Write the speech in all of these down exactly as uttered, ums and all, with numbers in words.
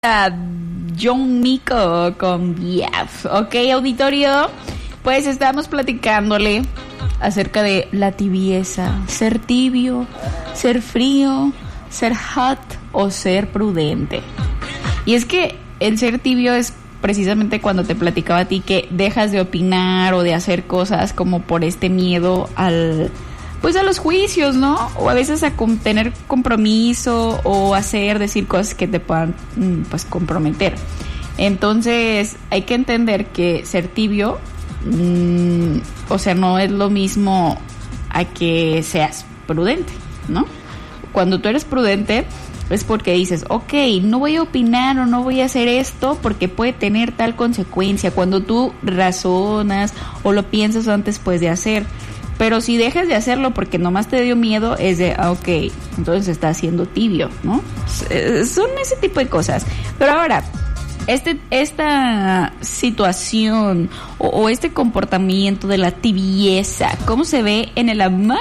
a John Mico con Biaf. Ok, auditorio, pues estamos platicándole acerca de la tibieza, ser tibio, ser frío, ser hot o ser prudente. Y es que el ser tibio es precisamente cuando te platicaba a ti que dejas de opinar o de hacer cosas como por este miedo al... pues a los juicios, ¿no? O a veces a com- tener compromiso o hacer, decir cosas que te puedan, pues, comprometer. Entonces, hay que entender que ser tibio, mmm, o sea, no es lo mismo a que seas prudente, ¿no? Cuando tú eres prudente es porque dices, ok, no voy a opinar o no voy a hacer esto porque puede tener tal consecuencia. Cuando tú razonas o lo piensas antes, pues, de hacer. Pero si dejas de hacerlo porque nomás te dio miedo, es de, ah, ok, entonces estás siendo tibio, ¿no? Son ese tipo de cosas. Pero ahora, este, esta situación o, o este comportamiento de la tibieza, ¿cómo se ve en el amor?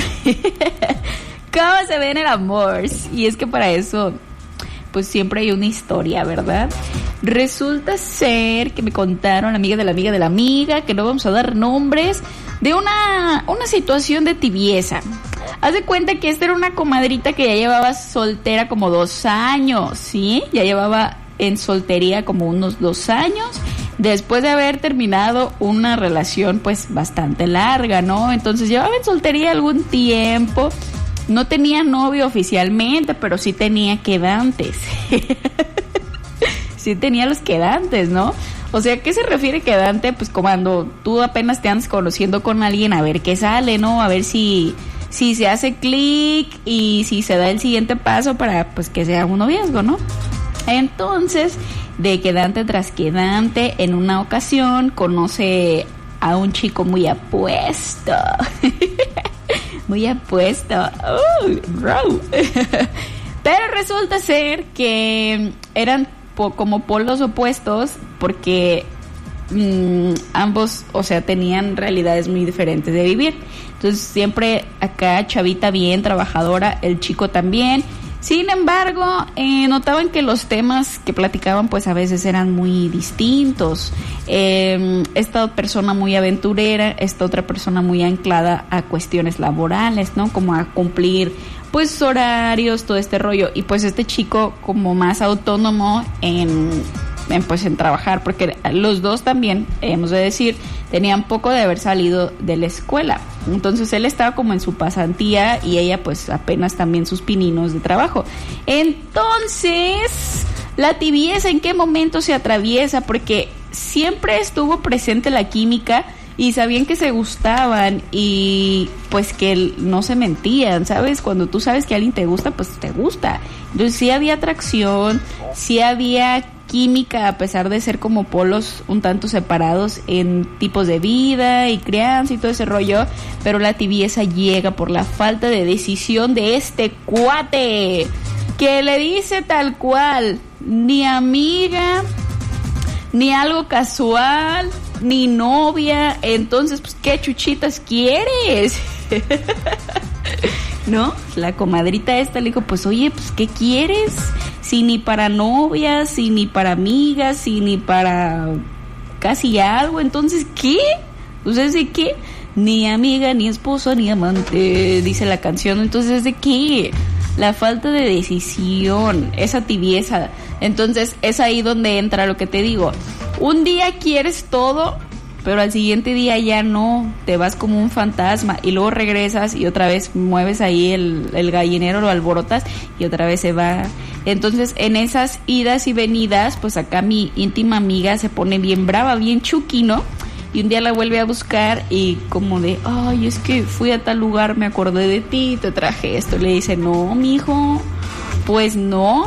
¿Cómo se ve en el amor? Y es que para eso, pues siempre hay una historia, ¿verdad? Resulta ser que me contaron, amiga de la amiga de la amiga, que no vamos a dar nombres, de una, una situación de tibieza. Haz de cuenta que esta era una comadrita que ya llevaba soltera como dos años, ¿sí? Ya llevaba en soltería como unos dos años, después de haber terminado una relación pues bastante larga, ¿no? Entonces llevaba en soltería algún tiempo, no tenía novio oficialmente, pero sí tenía quedantes. Sí tenía los quedantes, ¿no? O sea, ¿qué se refiere quedante? Pues cuando tú apenas te andas conociendo con alguien, a ver qué sale, ¿no? A ver si, si se hace clic y si se da el siguiente paso para, pues, que sea un noviazgo, ¿no? Entonces, de quedante tras quedante, en una ocasión conoce a un chico muy apuesto. Muy apuesto. Uh, wow. Pero resulta ser que eran como polos opuestos porque mmm, ambos, o sea, tenían realidades muy diferentes de vivir. Entonces siempre acá chavita bien, trabajadora, el chico también. Sin embargo, eh, notaban que los temas que platicaban pues a veces eran muy distintos. Eh, esta persona muy aventurera, esta otra persona muy anclada a cuestiones laborales, ¿no? Como a cumplir pues horarios, todo este rollo. Y pues este chico como más autónomo en, en pues en trabajar, porque los dos también, hemos de decir, tenían poco de haber salido de la escuela. Entonces él estaba como en su pasantía y ella pues apenas también sus pininos de trabajo. Entonces, la tibieza, ¿en qué momento se atraviesa? Porque siempre estuvo presente la química y sabían que se gustaban y pues que no se mentían, ¿sabes? Cuando tú sabes que alguien te gusta, pues te gusta. Entonces sí había atracción, sí había química, a pesar de ser como polos un tanto separados en tipos de vida y crianza y todo ese rollo, pero la tibieza llega por la falta de decisión de este cuate, que le dice tal cual, ni amiga, ni algo casual, ni novia. Entonces, pues, ¿qué chuchitas quieres? ¿No? La comadrita esta le dijo, pues, oye, pues, ¿qué quieres? Si ni para novias, si ni para amigas, si ni para casi algo. Entonces, ¿qué? ¿Ustedes de qué? Ni amiga, ni esposa, ni amante, dice la canción. Entonces, ¿de qué? La falta de decisión, esa tibieza. Entonces, es ahí donde entra lo que te digo. Un día quieres todo, pero al siguiente día ya no, te vas como un fantasma y luego regresas y otra vez mueves ahí el, el gallinero, lo alborotas y otra vez se va. Entonces, en esas idas y venidas, pues acá mi íntima amiga se pone bien brava, bien chuki, ¿no? Y un día la vuelve a buscar y como de, ay, es que fui a tal lugar, me acordé de ti, te traje esto. Le dice, no, mijo, pues no.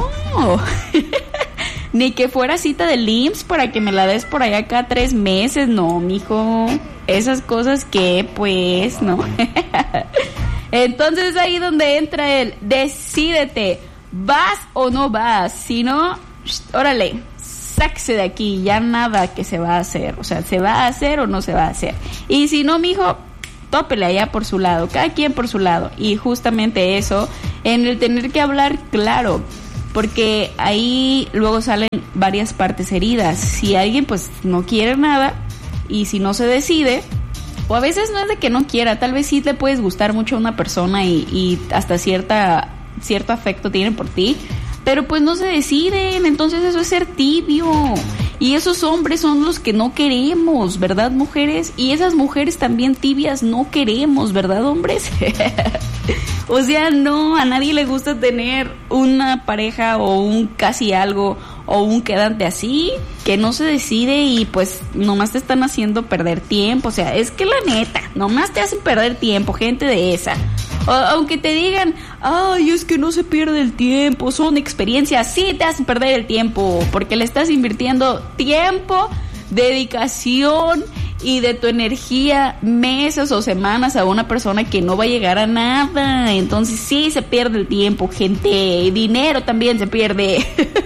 Ni que fuera cita del I M S S para que me la des por allá cada tres meses. No, mijo, esas cosas que, pues, no. Entonces ahí donde entra el, decídete, ¿vas o no vas? Si no, órale, sáquese de aquí, ya nada que se va a hacer. O sea, ¿se va a hacer o no se va a hacer? Y si no, mijo, tópele allá por su lado, cada quien por su lado. Y justamente eso, en el tener que hablar claro. porque ahí luego salen varias partes heridas. Si alguien pues no quiere nada y si no se decide, o a veces no es de que no quiera, tal vez sí te puedes gustar mucho a una persona y, y hasta cierta cierto afecto tienen por ti, pero pues no se deciden, entonces eso es ser tibio. Y esos hombres son los que no queremos, ¿verdad, mujeres? Y esas mujeres también tibias no queremos, ¿verdad, hombres? O sea, no, a nadie le gusta tener una pareja o un casi algo o un quedante así, que no se decide y pues nomás te están haciendo perder tiempo. O sea, es que la neta, nomás te hacen perder tiempo, gente de esa. O, aunque te digan, ay, es que no se pierde el tiempo, son experiencias, sí te hacen perder el tiempo, porque le estás invirtiendo tiempo, dedicación y de tu energía, meses o semanas a una persona que no va a llegar a nada. Entonces sí se pierde el tiempo, gente, y dinero también se pierde.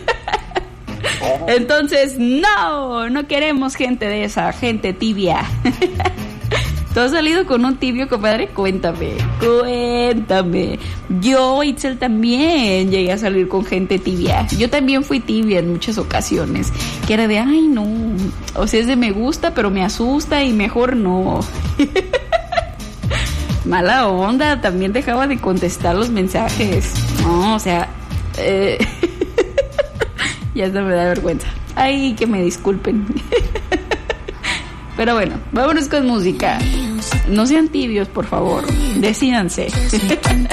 Entonces no, no queremos gente de esa, gente tibia. ¿Tú has salido con un tibio, compadre? Cuéntame, cuéntame. Yo, Itzel, también llegué a salir con gente tibia. Yo también fui tibia en muchas ocasiones. Que era de, ay, no. O sea, es de me gusta, pero me asusta y mejor no. Mala onda, también dejaba de contestar los mensajes. No, o sea... Eh... ya se me da vergüenza. Ay, que me disculpen. Pero bueno, vámonos con música. No sean tibios, por favor. Decídanse.